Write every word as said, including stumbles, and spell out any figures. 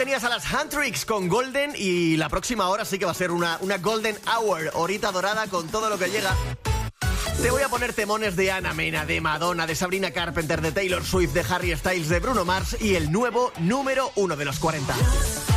tenías a las Huntrix con Golden y la próxima hora sí que va a ser una, una Golden Hour, horita dorada con todo lo que llega. Te voy a poner temones de Ana Mena, de Madonna, de Sabrina Carpenter, de Taylor Swift, de Harry Styles, de Bruno Mars y el nuevo número uno de los cuarenta.